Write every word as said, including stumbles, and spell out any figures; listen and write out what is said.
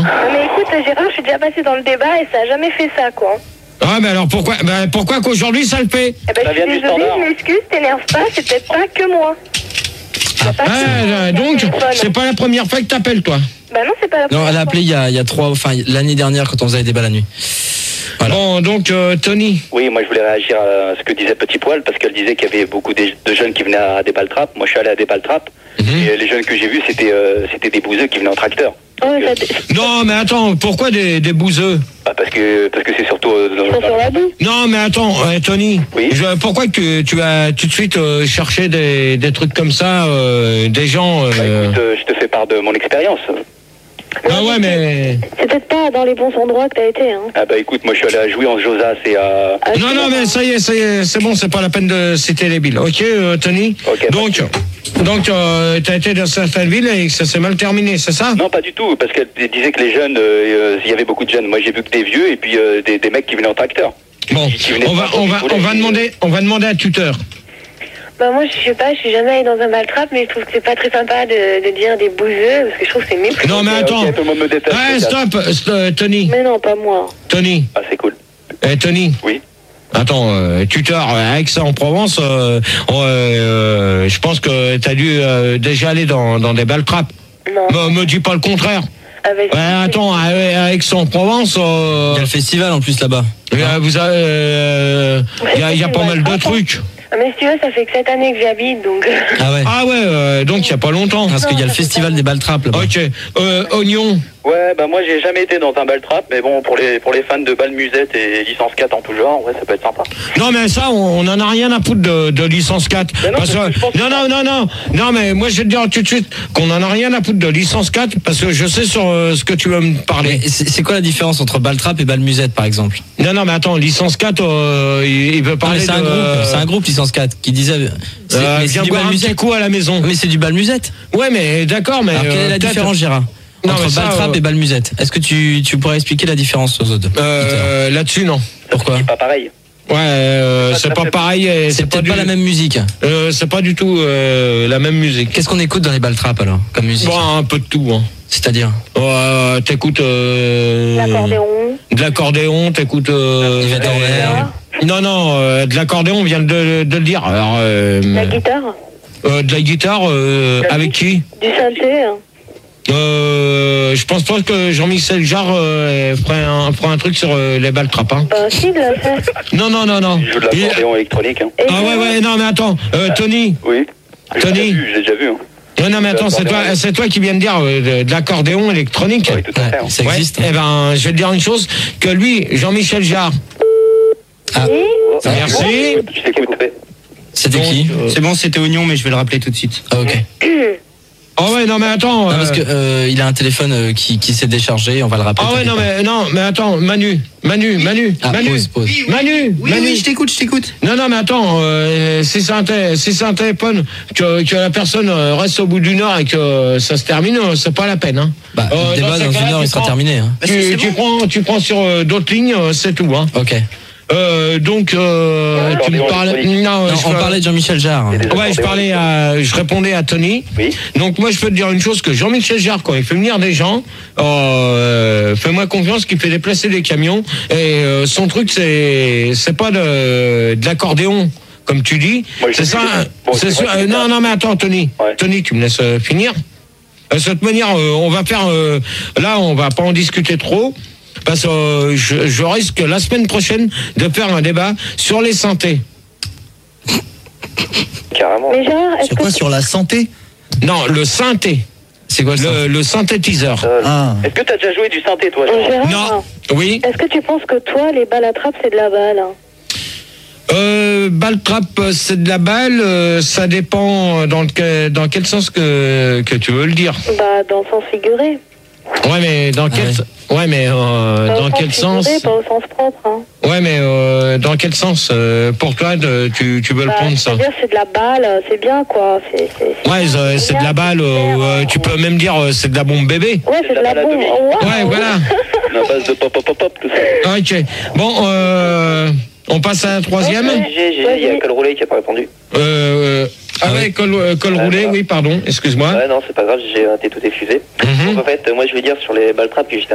Non mais écoute Gérard, je suis déjà passé dans le débat et ça a jamais fait ça quoi. Ah mais alors pourquoi bah, pourquoi qu'aujourd'hui ça le fait? Eh ben je suis désolée, je m'excuse, t'énerve pas, c'est peut-être pas que moi. Ah, pas ah, donc c'est pas la première fois que t'appelles toi? Bah non, c'est pas la première fois. Non, elle a appelé il y a, il y a trois, enfin l'année dernière quand on faisait les débats la nuit. Voilà. Bon, donc euh, Tony. Oui, moi je voulais réagir à ce que disait Petit Poil, parce qu'elle disait qu'il y avait beaucoup de jeunes qui venaient à des balles-trappes. Moi je suis allé à des balles-trappes, mm-hmm. et les jeunes que j'ai vus c'était euh, c'était des bouseux qui venaient en tracteur. Oh, euh... Non mais attends, pourquoi des, des bouseux? Bah parce que parce que c'est surtout euh, dans Ils sont sur la boue. Non mais attends, euh, Tony, oui je, pourquoi que tu as tout de suite euh, cherché des, des trucs comme ça, euh, des gens euh... Bah écoute, euh, je te fais part de mon expérience. Ah ouais mais... C'est peut-être pas dans les bons endroits que t'as été hein. Ah bah écoute, moi je suis allé à jouer en Josas et à... Ah, non non mais ça y est, ça y est, c'est bon, c'est pas la peine de citer les villes. Ok euh, Tony. Ok. Donc, donc euh, t'as été dans certaines villes et que ça s'est mal terminé, c'est ça? Non pas du tout, parce qu'elle disait que les jeunes, il euh, y avait beaucoup de jeunes. Moi j'ai vu que des vieux et puis euh, des, des mecs qui venaient en tracteur. Bon, on va, on va, on va demander, on va demander à tuteur. Bah moi je sais pas, je suis jamais allée dans un baltrap, mais je trouve que c'est pas très sympa de, de dire des bouseux, parce que je trouve que c'est méprisant. Non mais attends, okay, tout le monde me déteste, ah, stop, stop, Tony. Mais non, pas moi. Tony. Ah c'est cool. Eh Tony. Oui. Attends, euh, tuteur, avec ça en Provence, euh, euh, je pense que t'as dû euh, déjà aller dans, dans des baltraps. Non. Me, me dis pas le contraire. Avec ouais, attends, avec ça en Provence... Euh, il y a le festival en plus là-bas. Il y a, vous avez, euh, il y a, il y a pas mal de trucs. Ah mais si tu veux, ça fait que cette année que j'y habite, donc... Ah ouais, ah ouais euh, donc il y a pas longtemps. Parce qu'il y a le festival des baltraps là-bas. Ok, euh, Oignon. Ouais, bah moi j'ai jamais été dans un baltrap, mais bon, pour les pour les fans de balles musettes et licence quatre en tout genre, ouais, ça peut être sympa. Non mais ça, on, on en a rien à foutre de, de licence quatre. Non, parce que, que non, non, non, non, non, mais moi je vais te dire tout de suite qu'on en a rien à foutre de licence quatre, parce que je sais sur euh, ce que tu veux me parler. C'est quoi la différence entre baltrap et balle musette par exemple? Non, non, mais attends, licence quatre, euh, il, il veut parler c'est de... un groupe, c'est un groupe licence quatre qui disait... C'est euh, viens boire un petit coup à la maison. Mais c'est du bal musette. Ouais, mais d'accord, mais... Alors quelle est la différence, Gérard? Non, entre baltrap euh... et balle musette. Est-ce que tu, tu pourrais expliquer la différence aux autres? euh, Là-dessus, non. Pourquoi? C'est pas pareil. Ouais, euh, c'est pas pareil. C'est peut-être pas, pas la même musique. Euh, c'est pas du tout euh, la même musique. Qu'est-ce qu'on écoute dans les baltraps alors, comme musique? Bon, un peu de tout. Hein. C'est-à-dire euh, t'écoutes... Euh, de l'accordéon. De l'accordéon, t'écoutes... Euh, non, non, euh, de l'accordéon, on vient de, de le dire. Alors, euh, la guitare euh, De la guitare, euh, avec qui? Du synthé. Hein. Euh, je pense pas que Jean-Michel Jarre euh, ferait, un, ferait un truc sur euh, les baltraps. Hein. Bah si, il l'a fait. Non, non, non, non. Il joue de l'accordéon il... électronique. Hein. Ah ouais, ouais, non, mais attends, euh, Tony. Oui. Tony. Je l'ai déjà vu. Hein. Non, non, mais attends, c'est toi, c'est toi qui viens de dire euh, de, de l'accordéon électronique. Oui, tout à fait. Ouais, ça existe. Ouais, eh ben, je vais te dire une chose, que lui, Jean-Michel Jarre. Ah. Oui. Merci. Tu sais qui coupé. C'était qui? euh, C'est bon, c'était Oignon, mais je vais le rappeler tout de suite. Ah, ok. Oh ouais, non mais attends. Non, euh... parce que euh, il a un téléphone euh, qui, qui s'est déchargé, on va le rappeler. Ah ouais, non mais non, mais attends, Manu, Manu, Manu, ah, Manu, pause, pause. Oui, oui, Manu, oui, Manu. oui, je t'écoute, je t'écoute. Non, non, mais attends, euh, si c'est un, té- si c'est un téléphone que, que la personne reste au bout d'une heure et que ça se termine, c'est pas la peine. Hein. Bah, euh, le débat dans, dans une heure, il sera prends, terminé. Hein. Tu, bah, tu, prends, tu prends sur euh, d'autres lignes, c'est tout. Hein. Ok. Euh, donc, euh, non, tu me parlais. Non, non, on parlais de Jean-Michel Jarre. Ouais, je parlais à, je répondais à Tony. Oui. Donc moi, je peux te dire une chose, que Jean-Michel Jarre, quand il fait venir des gens, euh, fais-moi confiance qu'il fait déplacer des camions. Et euh, son truc, c'est, c'est pas de, de l'accordéon, comme tu dis. Moi, c'est ça. Bon, c'est sûr. Euh, non, non, mais attends, Tony. Ouais. Tony, tu me laisses euh, finir. De cette manière, euh, on va faire. Euh, là, on va pas en discuter trop. Parce que euh, je, je risque la semaine prochaine de faire un débat sur les synthés. Carrément. Mais Gérard, est-ce Sur quoi? que... Sur la santé? Non, le synthé. C'est quoi ça? Le, le synthétiseur. Euh, Ah. Est-ce que t'as déjà joué du synthé, toi? Euh, Gérard, Non. Oui. est-ce que tu penses que toi, les balles à trappe, c'est de la balle hein? Euh, balle trap, c'est de la balle. Euh, ça dépend dans, le, dans quel sens que, que tu veux le dire. Bah, dans le sens figuré. Ouais, mais dans quel, ouais. ouais, mais euh, Pas dans au quel sens sens figuré, pas au sens propre. Hein. Ouais, mais euh, dans quel sens euh, pour toi, de, tu, tu veux Bah, le prendre ça? C'est-à-dire, c'est de la balle, c'est bien quoi. C'est, c'est, c'est Ouais, c'est, c'est de la balle. Euh, euh, tu peux même dire euh, c'est de la bombe bébé. Ouais, c'est de la bombe. Wow. Ouais, voilà. À base de pop, pop, pop, pop, tout ça. Ok. Bon, euh, on passe à la troisième. Ok. J'ai, j'ai, il y a Col Roulé qui a pas répondu. Euh, ah ouais, col, euh, col Ouais, roulé, voilà. oui, pardon, excuse-moi. Ouais, non, c'est pas grave, j'ai raté tout effusé. Mhm. Donc en fait, moi je vais dire sur les balles trappes que j'étais